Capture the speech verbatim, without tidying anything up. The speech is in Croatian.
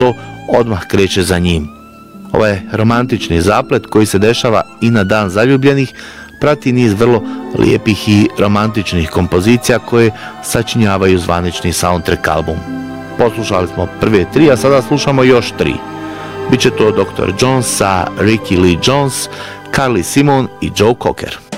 to odmah kreće za njim. Ovaj romantični zaplet koji se dešava i na dan zaljubljenih prati niz vrlo lijepih i romantičnih kompozicija koje sačinjavaju zvanični soundtrack album. Poslušali smo prve tri, a sada slušamo još tri. Biće to doktor Jones sa Ricky Lee Jones, Carly Simon i Joe Cocker.